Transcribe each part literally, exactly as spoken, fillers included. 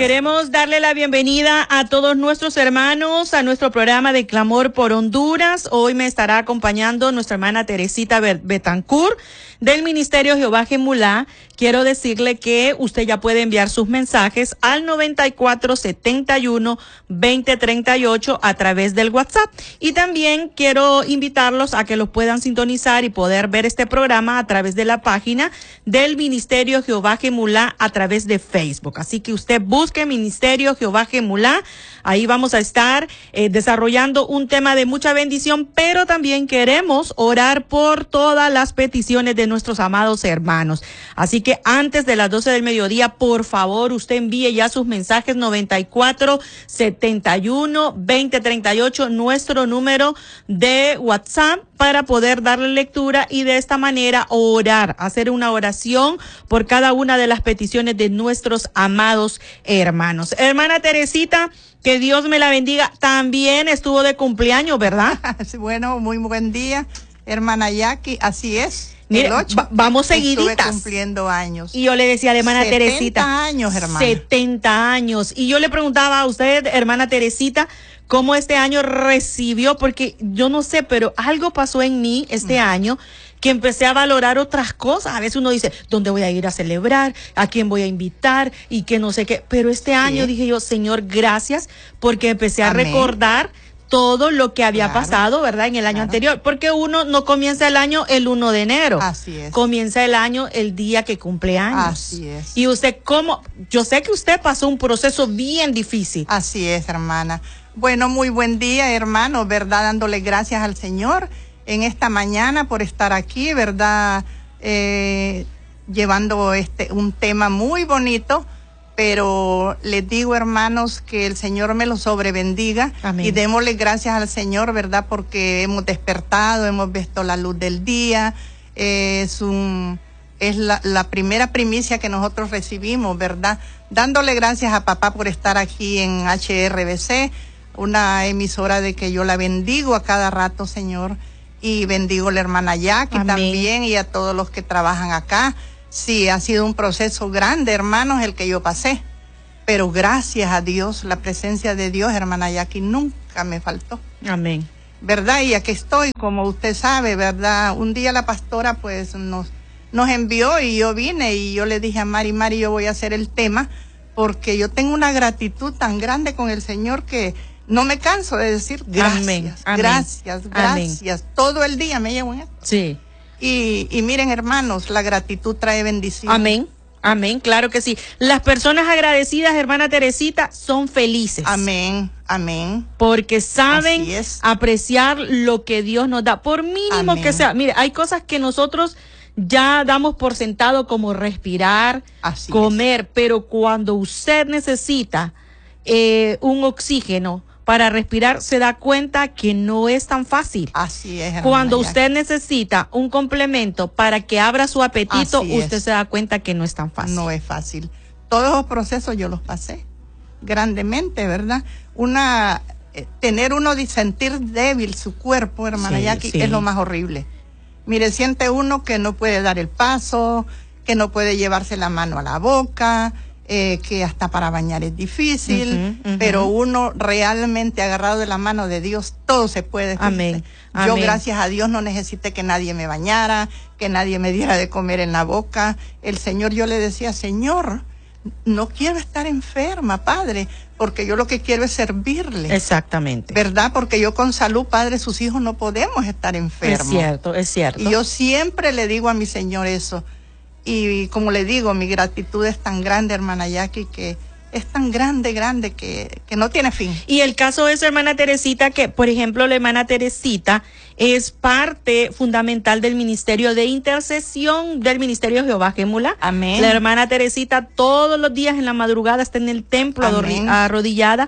Queremos darle la bienvenida a todos nuestros hermanos a nuestro programa de Clamor por Honduras. Hoy me estará acompañando nuestra hermana Teresita Betancourt del Ministerio Jehová Gemulá. Quiero decirle que usted ya puede enviar sus mensajes al noventa y cuatro setenta y uno veinte treinta y ocho a través del WhatsApp. Y también quiero invitarlos a que los puedan sintonizar y poder ver este programa a través de la página del Ministerio Jehová Gemulá a través de Facebook. Así que usted busque Ministerio Jehová Gemulá. Ahí vamos a estar eh, desarrollando un tema de mucha bendición, pero también queremos orar por todas las peticiones de nuestros amados hermanos. Así que antes de las doce del mediodía, por favor, usted envíe ya sus mensajes noventa y cuatro setenta y uno veinte treinta y ocho, nuestro número de WhatsApp, para poder darle lectura y de esta manera orar, hacer una oración por cada una de las peticiones de nuestros amados hermanos. Hermana Teresita, que Dios me la bendiga, también estuvo de cumpleaños, ¿verdad? Bueno, muy buen día, hermana Jackie, así es. Mire, el ocho, va, vamos seguiditas. Estuve cumpliendo años. Y yo le decía a la hermana Teresita. setenta años, hermana. setenta años. Y yo le preguntaba a usted, hermana Teresita, cómo este año recibió, porque yo no sé, pero algo pasó en mí este mm. año, que empecé a valorar otras cosas. A veces uno dice, ¿dónde voy a ir a celebrar? ¿A quién voy a invitar? Y que no sé qué. Pero este año sí. dije yo, Señor, gracias, porque empecé a Amén. recordar todo lo que había claro, pasado, ¿verdad? En el año claro. anterior, porque uno no comienza el año el uno de enero. Así es. Comienza el año el día que cumple años. Así es. Y usted, ¿cómo? Yo sé que usted pasó un proceso bien difícil. Así es, hermana. Bueno, muy buen día, hermano, ¿verdad? Dándole gracias al Señor en esta mañana por estar aquí, ¿verdad? Eh, llevando este un tema muy bonito. Pero les digo, hermanos, que el Señor me lo sobrebendiga. Amén. Y démosle gracias al Señor, ¿verdad? Porque hemos despertado, hemos visto la luz del día. Eh, es un, es la, la primera primicia que nosotros recibimos, ¿verdad? Dándole gracias a papá por estar aquí en H R B C, una emisora de que yo la bendigo a cada rato, Señor. Y bendigo a la hermana Jackie Amén. También y a todos los que trabajan acá. Sí, ha sido un proceso grande, hermanos, el que yo pasé. Pero gracias a Dios, la presencia de Dios, hermana Jackie, nunca me faltó. Amén. ¿Verdad? Y aquí estoy, como usted sabe, ¿verdad? Un día la pastora, pues, nos, nos envió y yo vine y yo le dije a Mari, Mari, yo voy a hacer el tema porque yo tengo una gratitud tan grande con el Señor que no me canso de decir gracias, Amén. gracias, gracias. Amén. Todo el día me llevo en esto. Sí. Y, y miren, hermanos, la gratitud trae bendición. Amén, amén, claro que sí. Las personas agradecidas, hermana Teresita, son felices. Amén, amén. Porque saben apreciar lo que Dios nos da, por mínimo amén. Que sea. Mire, hay cosas que nosotros ya damos por sentado, como respirar, Así comer, es. Pero cuando usted necesita eh, un oxígeno para respirar, se da cuenta que no es tan fácil. Así es. Cuando usted necesita un complemento para que abra su apetito, Así usted es. se da cuenta que no es tan fácil. No es fácil. Todos los procesos yo los pasé grandemente, ¿verdad? Una, eh, tener uno de sentir débil su cuerpo, hermana sí, Jackie, sí. es lo más horrible. Mire, siente uno que no puede dar el paso, que no puede llevarse la mano a la boca, Eh, que hasta para bañar es difícil, uh-huh, uh-huh. pero uno realmente agarrado de la mano de Dios, todo se puede. Amén. Yo, Amén. gracias a Dios, no necesité que nadie me bañara, que nadie me diera de comer en la boca. El Señor, yo le decía, Señor, no quiero estar enferma, Padre, porque yo lo que quiero es servirle. Exactamente. ¿Verdad? Porque yo con salud, Padre, sus hijos no podemos estar enfermos. Es cierto, es cierto. Y yo siempre le digo a mi Señor eso. Y como le digo, mi gratitud es tan grande, hermana Jackie, que es tan grande, grande, que, que no tiene fin. Y el caso es, hermana Teresita, que, por ejemplo, la hermana Teresita es parte fundamental del ministerio de intercesión del Ministerio Jehová Gemulá. Amén. La hermana Teresita todos los días en la madrugada está en el templo Amén. arrodillada,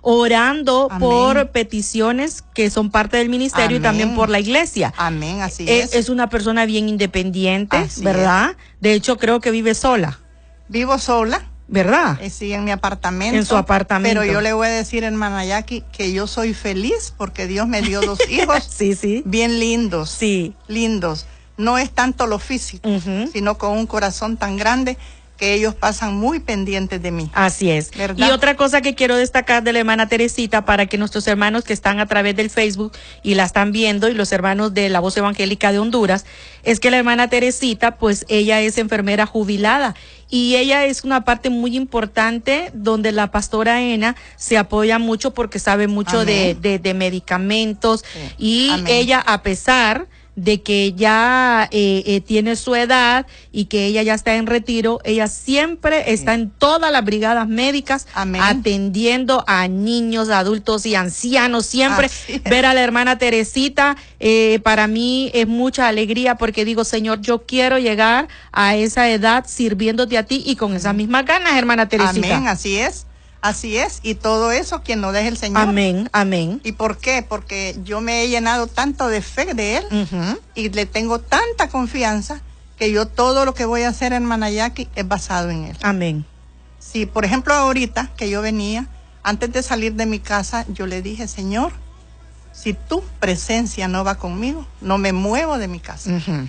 orando Amén. por peticiones que son parte del ministerio Amén. y también por la iglesia. Amén, así es. Es, es una persona bien independiente, así ¿verdad? Es. De hecho, creo que vive sola. Vivo sola. ¿Verdad? Eh, sí, en mi apartamento. En su apartamento. Pero yo le voy a decir, hermana Jackie, que yo soy feliz porque Dios me dio dos hijos. sí, sí. Bien lindos. Sí. Lindos. No es tanto lo físico, uh-huh. sino con un corazón tan grande. que ellos pasan muy pendientes de mí. Así es. ¿Verdad? Y otra cosa que quiero destacar de la hermana Teresita, para que nuestros hermanos que están a través del Facebook y la están viendo, y los hermanos de la Voz Evangélica de Honduras, es que la hermana Teresita, pues ella es enfermera jubilada. Y ella es una parte muy importante donde la pastora Ena se apoya mucho porque sabe mucho de, de, de medicamentos. Sí. Y Amén. Ella, a pesar de que ya eh, eh, tiene su edad y que ella ya está en retiro, ella siempre sí. está en todas las brigadas médicas Amén. Atendiendo a niños, adultos y ancianos. Siempre ver a la hermana Teresita, eh, para mí es mucha alegría porque digo, Señor, yo quiero llegar a esa edad sirviéndote a ti y con esas mismas ganas, hermana Teresita. Amén, así es. Así es, y todo eso quien lo deje el Señor. Amén, amén. ¿Y por qué? Porque yo me he llenado tanto de fe de Él uh-huh. y le tengo tanta confianza que yo todo lo que voy a hacer, hermana Jackie, es basado en Él. Amén. Sí, por ejemplo, ahorita que yo venía, antes de salir de mi casa, yo le dije, Señor, si tu presencia no va conmigo, no me muevo de mi casa. Uh-huh.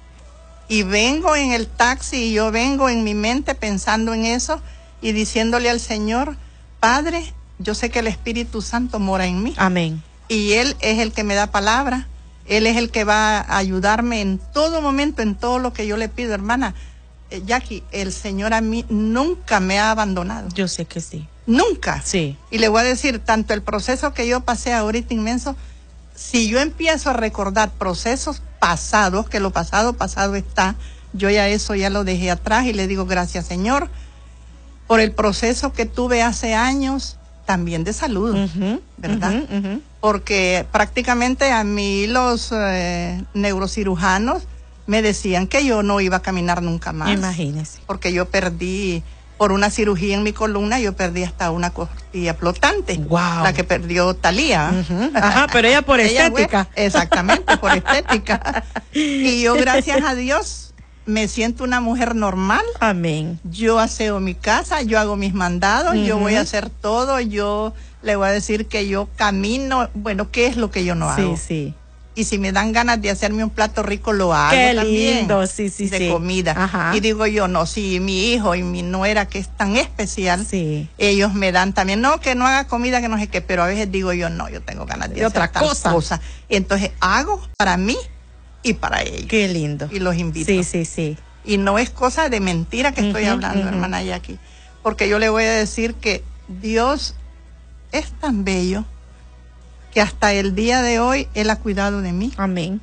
Y vengo en el taxi y yo vengo en mi mente pensando en eso, y diciéndole al Señor, Padre, yo sé que el Espíritu Santo mora en mí. Amén. Y Él es el que me da palabra, Él es el que va a ayudarme en todo momento, en todo lo que yo le pido, hermana. Eh, Jackie, el Señor a mí nunca me ha abandonado. Yo sé que sí. Nunca. Sí. Y le voy a decir, tanto el proceso que yo pasé ahorita inmenso, si yo empiezo a recordar procesos pasados, que lo pasado, pasado está, yo ya eso ya lo dejé atrás y le digo, gracias, Señor, por el proceso que tuve hace años, también de salud, uh-huh, ¿verdad? Uh-huh, uh-huh. Porque prácticamente a mí los eh, neurocirujanos me decían que yo no iba a caminar nunca más. Imagínese. Porque yo perdí, por una cirugía en mi columna, yo perdí hasta una costilla flotante. Wow. La que perdió Talía. Uh-huh. Ajá, pero ella por ella estética. Fue, exactamente, por estética. Y yo, gracias a Dios, me siento una mujer normal. Amén. Yo aseo mi casa, yo hago mis mandados, uh-huh. yo voy a hacer todo, yo le voy a decir que yo camino, bueno, ¿qué es lo que yo no hago? Sí, sí. Y si me dan ganas de hacerme un plato rico, lo hago Qué también. lindo, sí, sí, de sí. comida. Ajá. Y digo yo, no, si mi hijo y mi nuera, que es tan especial, sí. ellos me dan también, no, que no haga comida, que no sé qué, pero a veces digo yo, no, yo tengo ganas de, de hacer otra tal cosa. cosa. Entonces hago para mí y para ellos. Qué lindo. Y los invito. Sí, sí, sí. Y no es cosa de mentira que estoy uh-huh, hablando, uh-huh. hermana Jackie, porque yo le voy a decir que Dios es tan bello que hasta el día de hoy Él ha cuidado de mí. Amén.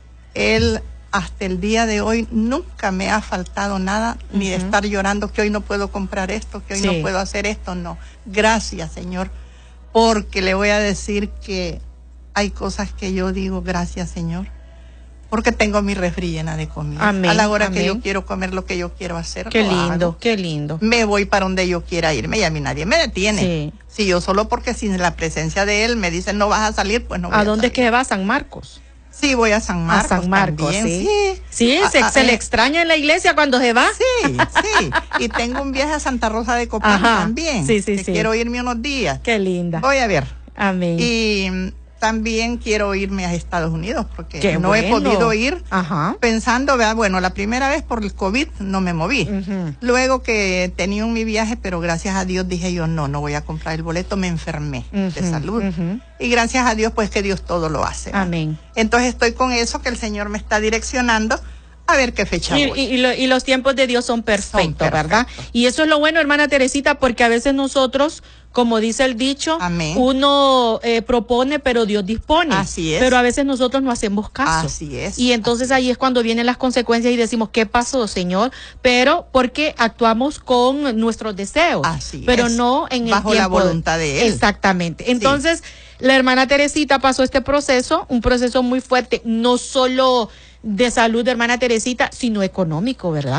Él hasta el día de hoy nunca me ha faltado nada, uh-huh. ni de estar llorando que hoy no puedo comprar esto, que hoy sí. no puedo hacer esto, no. Gracias, Señor, porque le voy a decir que hay cosas que yo digo, gracias, Señor, porque tengo mi refri llena de comida. Amén, a la hora amén. que yo quiero comer lo que yo quiero hacer. Qué lo lindo, hago. qué lindo. Me voy para donde yo quiera irme y a mí nadie me detiene. Sí. Si yo solo porque sin la presencia de Él me dicen no vas a salir, pues no voy a, ¿A dónde salir. es que va? San Marcos. Sí, voy a San Marcos. A San Marcos, también. sí. Sí, sí a, se, a, se eh, le extraña en la iglesia cuando se va. Sí, sí. Y tengo un viaje a Santa Rosa de Copán Ajá. también. Sí, sí, que sí. Quiero irme unos días. Qué linda. Voy a ver. Amén. Y también quiero irme a Estados Unidos porque Qué no bueno. he podido ir. Ajá. Pensando, ¿verdad? Bueno, la primera vez por el COVID no me moví. Uh-huh. Luego que tenía un mi viaje, pero gracias a Dios dije yo, no, no voy a comprar el boleto, me enfermé uh-huh. de salud. Uh-huh. Y gracias a Dios, pues que Dios todo lo hace. ¿no? Amén. Entonces estoy con eso, que el Señor me está direccionando a ver qué fecha y, voy. y, y, lo, y los tiempos de Dios son perfectos, Son perfectos, ¿verdad? Y eso es lo bueno, hermana Teresita, porque a veces nosotros, como dice el dicho, Amén. uno eh, propone, pero Dios dispone. Así es. Pero a veces nosotros no hacemos caso. Así es. Y entonces ahí es cuando vienen las consecuencias y decimos, ¿qué pasó, Señor? Pero porque actuamos con nuestros deseos. Así pero es. no en Bajo el la tiempo. voluntad de Él. Exactamente. Entonces, sí. la hermana Teresita pasó este proceso, un proceso muy fuerte, no solo de salud de hermana Teresita, sino económico, ¿verdad?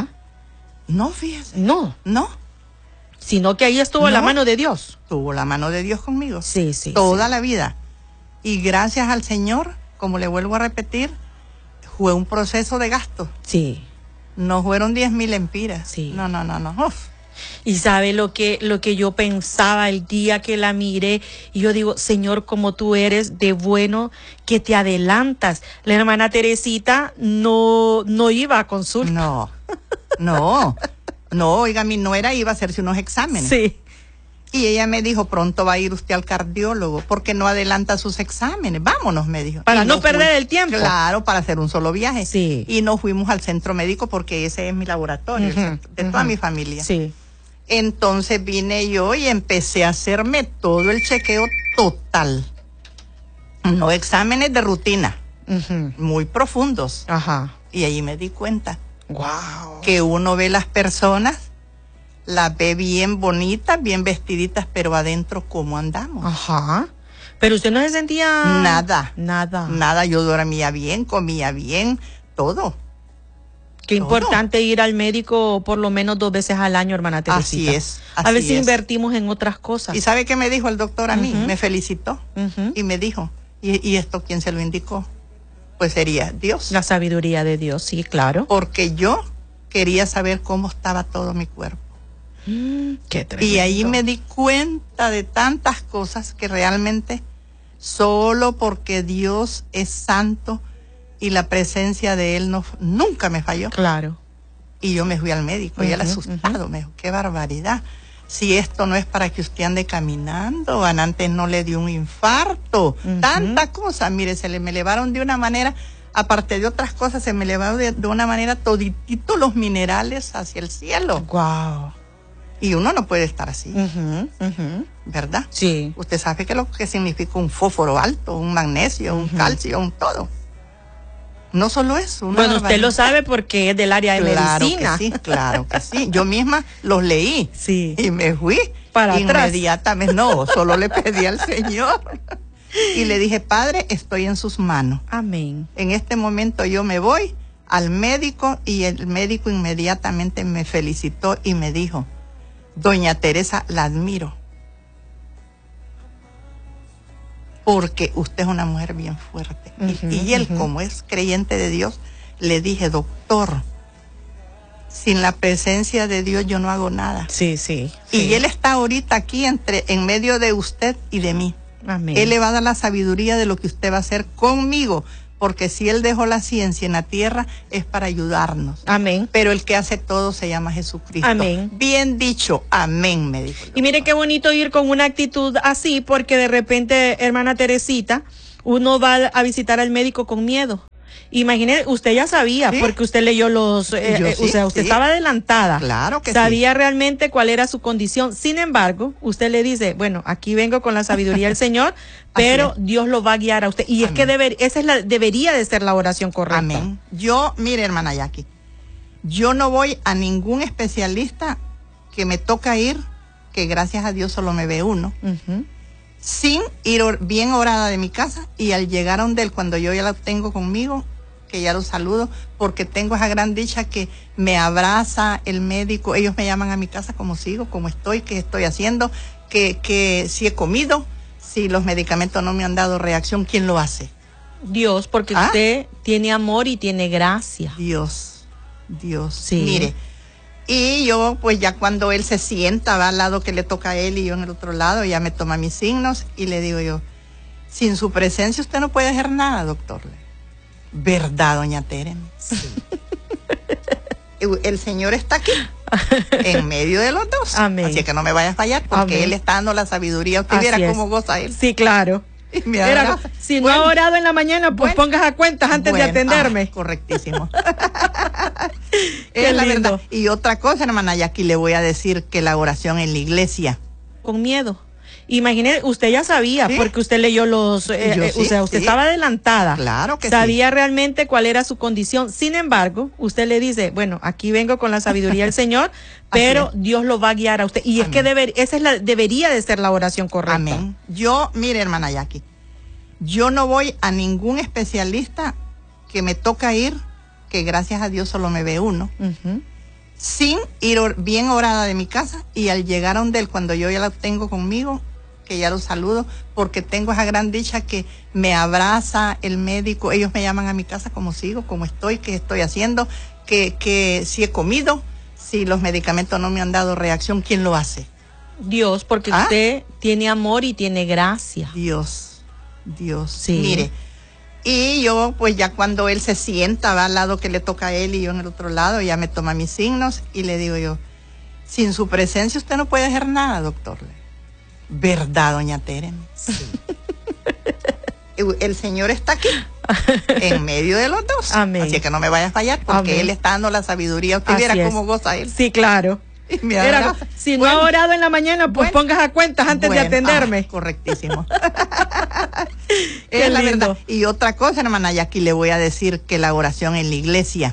No, fíjese. No. No. Sino que ahí estuvo no. la mano de Dios. Tuvo la mano de Dios conmigo. Sí, sí. Toda sí. la vida. Y gracias al Señor, como le vuelvo a repetir, fue un proceso de gasto. Sí. No fueron diez mil empiras. Sí. No, no, no, no. Uf. Y sabe lo que, lo que yo pensaba el día que la miré, y yo digo, Señor, como tú eres de bueno, que te adelantas. La hermana Teresita no, no iba a consulta. No, no. No, oiga, mi nuera iba a hacerse unos exámenes. Sí. Y ella me dijo, pronto va a ir usted al cardiólogo, porque no adelanta sus exámenes. Vámonos, me dijo. Para y no, no perder fui, el tiempo. Claro, para hacer un solo viaje. Sí. Y nos fuimos al centro médico porque ese es mi laboratorio, Uh-huh, el centro, de uh-huh. toda mi familia. Sí. Entonces vine yo y empecé a hacerme todo el chequeo total. No exámenes de rutina, Uh-huh. muy profundos. Ajá. Y ahí me di cuenta Wow. que uno ve las personas, las ve bien bonitas, bien vestiditas, pero adentro, ¿cómo andamos? Ajá. Pero usted no se sentía... Nada. Nada. Nada, yo dormía bien, comía bien, todo. Qué todo. importante ir al médico por lo menos dos veces al año, hermana Teresita. Así es. Así a veces es. invertimos en otras cosas. ¿Y sabe qué me dijo el doctor a mí? Uh-huh. Me felicitó Uh-huh. y me dijo, ¿y, ¿y esto quién se lo indicó? Pues sería Dios. La sabiduría de Dios, sí, claro. Porque yo quería saber cómo estaba todo mi cuerpo. Mm, qué tremendo. Y ahí me di cuenta de tantas cosas que realmente solo porque Dios es santo y la presencia de Él no, nunca me falló. Claro. Y yo me fui al médico y él Uh-huh, asustado, uh-huh. me dijo, qué barbaridad. Si esto no es para que usted ande caminando, antes no le dio un infarto, Uh-huh. tanta cosa. Mire, se le me elevaron de una manera, aparte de otras cosas, se me elevaron de, de una manera todititos los minerales hacia el cielo. Wow. Y uno no puede estar así, Uh-huh, uh-huh. ¿verdad? Sí. Usted sabe que lo que significa un fósforo alto, un magnesio, un Uh-huh. calcio, un todo. No solo eso. Una Bueno, usted lo barbaridad. sabe porque es del área de Claro medicina. que sí, claro que sí. Yo misma los leí. Sí. Y me fui Para atrás. inmediatamente. No, solo le pedí al Señor. Y le dije, Padre, estoy en sus manos. Amén. En este momento yo me voy al médico y el médico inmediatamente me felicitó y me dijo, Doña Teresa, la admiro. Porque usted es una mujer bien fuerte. Uh-huh, y, y él, uh-huh. como es creyente de Dios, le dije, doctor, sin la presencia de Dios yo no hago nada. Sí, sí. Y sí. él está ahorita aquí entre, en medio de usted y de mí. Amén. Él le va a dar la sabiduría de lo que usted va a hacer conmigo, porque si él dejó la ciencia en la tierra es para ayudarnos. Amén. Pero el que hace todo se llama Jesucristo. Amén. Bien dicho, amén, me dijo. Y mire qué bonito ir con una actitud así, porque de repente, hermana Teresita, uno va a visitar al médico con miedo. Imagine, usted ya sabía, ¿Sí? porque usted leyó los, eh, Yo eh, sí, o sea, usted sí. estaba adelantada. Claro que sabía realmente cuál era su condición. Sin embargo, usted le dice, bueno, aquí vengo con la sabiduría del Señor, pero es. Dios lo va a guiar a usted. Y Amén. es que deber, esa es la, debería de ser la oración correcta. Amén. Yo, mire, hermana Jackie, yo no voy a ningún especialista que me toca ir, que gracias a Dios solo me ve uno, Uh-huh. sin ir or- bien orada de mi casa y al llegar a donde él, cuando yo ya lo tengo conmigo, que ya lo saludo, porque tengo esa gran dicha que me abraza el médico, ellos me llaman a mi casa como sigo, como estoy, qué estoy haciendo, que, que si he comido, si los medicamentos no me han dado reacción, ¿quién lo hace? Dios, porque ¿Ah? usted tiene amor y tiene gracia. Dios, Dios. Sí. Mire, y yo pues ya cuando él se sienta, va al lado que le toca a él y yo en el otro lado, ya me toma mis signos y le digo yo, sin su presencia usted no puede hacer nada, doctor. ¿Verdad, doña Tere? Sí. El Señor está aquí, en medio de los dos. Amén. Así que no me vaya a fallar, porque Amén. Él está dando la sabiduría. Usted Así viera es. cómo goza Él. Sí, claro. Y me Era, abraza. si Bueno, no ha orado en la mañana, pues bueno, pongas a cuentas antes bueno, de atenderme. ah, correctísimo. Qué Es la lindo. verdad. Y otra cosa, hermana, y aquí le voy a decir que la oración en la iglesia. Con miedo. Imagine, usted ya sabía, ¿Sí? porque usted leyó los, eh, Yo eh, sí, o sea, usted sí. estaba adelantada. Claro que sabía realmente cuál era su condición. Sin embargo, usted le dice, bueno, aquí vengo con la sabiduría del Señor, pero es. Dios lo va a guiar a usted. Y es Amén. que deber, esa es la, debería de ser la oración correcta. Amén. Yo, mire, hermana Jackie, yo no voy a ningún especialista que me toca ir, que gracias a Dios solo me ve uno, Ujú. sin ir or- bien orada de mi casa y al llegar a donde él, cuando yo ya lo tengo conmigo, que ya lo saludo, porque tengo esa gran dicha que me abraza el médico, ellos me llaman a mi casa como sigo, como estoy, qué estoy haciendo, que, que si he comido, si los medicamentos no me han dado reacción, ¿quién lo hace? Dios, porque ¿Ah? usted tiene amor y tiene gracia. Dios, Dios. Sí. Mire, y yo pues ya cuando él se sienta, va al lado que le toca a él y yo en el otro lado, ya me toma mis signos y le digo yo, Sin su presencia usted no puede hacer nada, doctor. ¿Verdad, doña Tere? Sí. El Señor está aquí, en medio de los dos. Amén. Así que no me vaya a fallar, porque Amén. Él está dando la sabiduría. Usted Así viera es. cómo goza Él. Sí, claro. Era, si bueno, no ha orado en la mañana, pues bueno, pongas a cuentas antes bueno, de atenderme. Ah, correctísimo. Qué es la lindo. verdad. Y otra cosa, hermana, y aquí le voy a decir que la oración en la iglesia